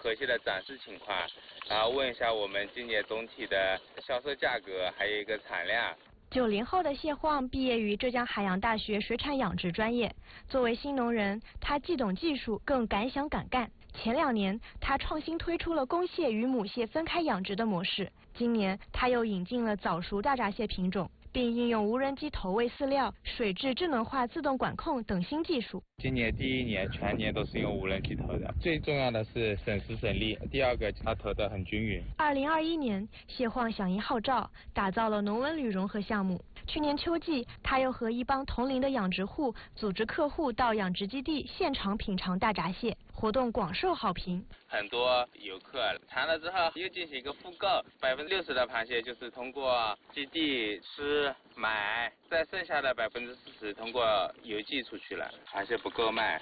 河蟹的展示情况，然后问一下我们今年总体的销售价格，还有一个产量。 90后的谢晃毕业于浙江海洋大学水产养殖专业。作为新农人，他既懂技术，更敢想敢干。前2年，他创新推出了公蟹与母蟹分开养殖的模式。今年，他又引进了早熟大闸蟹品种，并应用无人机投喂饲料、水质智能化自动管控等新技术。 今年第1年全年都是用无人机投的，最重要的是省时省力。第二个，它投得很均匀。 2021年，谢晃响应号召，打造了农文旅融合项目。去年秋季，他又和一帮同龄的养殖户组织客户到养殖基地现场品尝大闸蟹，活动广受好评。 很多游客尝了之后又进行一个复购，60%的螃蟹就是通过基地吃买，再剩下的40%通过邮寄出去了，螃蟹不够卖。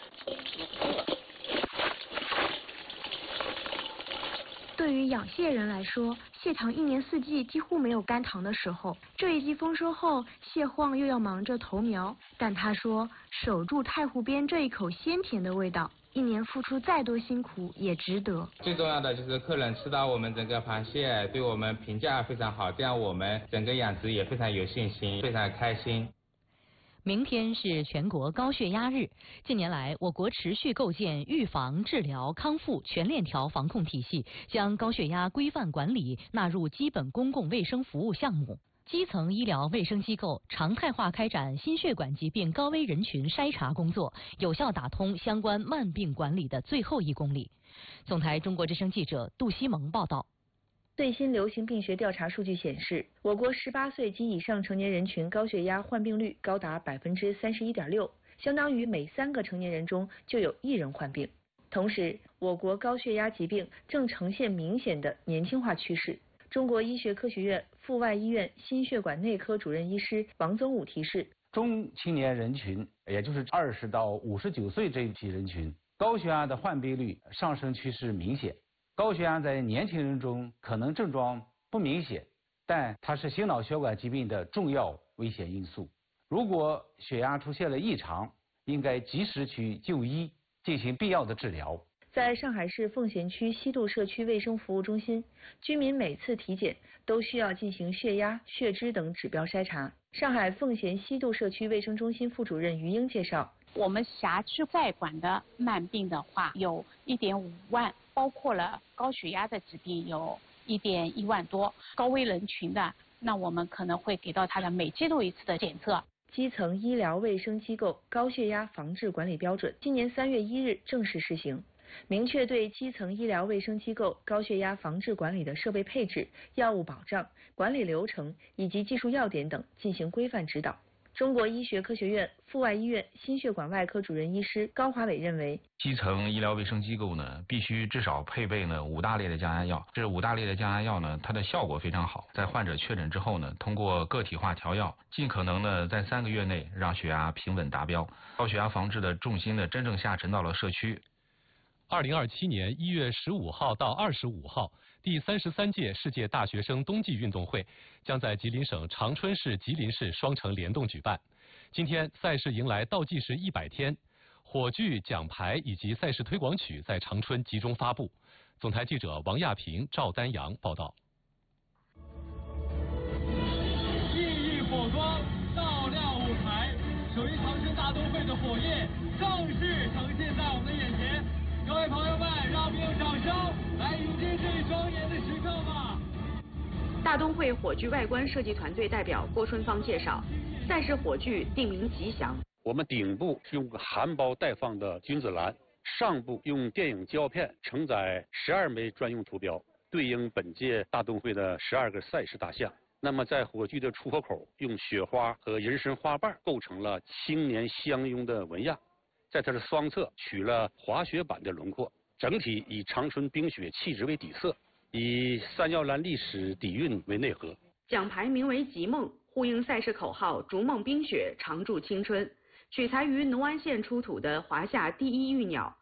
对于养蟹人来说，蟹塘1年4季几乎没有干塘的时候。这一季丰收后，谢晃又要忙着投苗，但他说，守住太湖边这一口鲜甜的味道，1年付出再多辛苦也值得。 最重要的就是客人吃到我们整个螃蟹，对我们评价非常好，这样我们整个养殖也非常有信心，非常开心。 明天是全国高血压日。近年来，我国持续构建预防、治疗、康复全链条防控体系，将高血压规范管理纳入基本公共卫生服务项目。基层医疗卫生机构常态化开展心血管疾病高危人群筛查工作，有效打通相关慢病管理的最后1公里。总台中国之声记者杜西蒙报道。 最新流行病学调查数据显示，我国18岁及以上成年人群高血压患病率高达31.6%，相当于每3个成年人中就有1人患病。同时，我国高血压疾病正呈现明显的年轻化趋势。中国医学科学院阜外医院心血管内科主任医师王宗武提示， 中青年人群，也就是20到59岁这一批人群，高血压的患病率上升趋势明显。高血压在年轻人中可能症状不明显，但它是心脑血管疾病的重要危险因素。如果血压出现了异常，应该及时去就医，进行必要的治疗。 在上海市奉贤区西渡社区卫生服务中心，居民每次体检都需要进行血压、血脂等指标筛查。上海奉贤西渡社区卫生中心副主任于英介绍， 我们辖区在管的慢病的话有1.5万，包括了高血压的疾病有1.1万多，高危人群的，那我们可能会给到他的每季度1次的检测。 基层医疗卫生机构高血压防治管理标准今年3月1日正式施行，明确对基层医疗卫生机构高血压防治管理的设备配置、药物保障、管理流程以及技术要点等进行规范指导。中国医学科学院阜外医院心血管外科主任医师高华伟认为， 基层医疗卫生机构呢，必须至少配备呢5大类的降压药。这5大类的降压药呢，它的效果非常好。在患者确诊之后呢，通过个体化调药，尽可能呢在3个月内让血压平稳达标。高血压防治的重心呢，真正下沉到了社区。 2027年1月15号到25号，第33届世界大学生冬季运动会将在吉林省长春市、吉林市双城联动举办。今天赛事迎来倒计时100天，火炬、奖牌以及赛事推广曲在长春集中发布。总台记者王亚平、赵丹阳报道。 熠熠火光照亮舞台，属于长春大冬会的火焰正式呈现在我们的眼前。各位朋友们，让我们用掌声来迎接这一庄严的时刻吧。 大冬会火炬外观设计团队代表郭春芳介绍，赛事火炬定名吉祥。 我们顶部是用个含苞待放的君子兰，上部用电影胶片承载12枚专用图标，对应本届大冬会的12个赛事大项。那么在火炬的出火口，用雪花和人参花瓣构成了青年相拥的纹样。在它的双侧取了滑雪板的轮廓，整体以长春冰雪气质为底色，以三角兰历史底蕴为内核。 奖牌名为吉梦，呼应赛事口号逐梦冰雪，常驻青春。取材于农安县出土的华夏第一玉鸟